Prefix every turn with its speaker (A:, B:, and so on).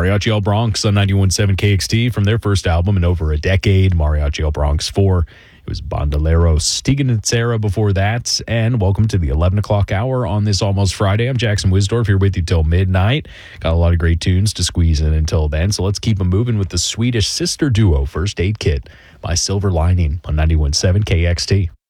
A: Mariachi El Bronx on 91.7 KXT from their first album in over a decade, Mariachi El Bronx 4. It was Bandoleros Tiganetera before that. And welcome to the 11 o'clock hour on this almost Friday. I'm Jackson Wisdorf here with you till midnight. Got a lot of great tunes to squeeze in until then. So let's keep them moving with the Swedish sister duo, First Aid Kit by Silver Lining on 91.7 KXT.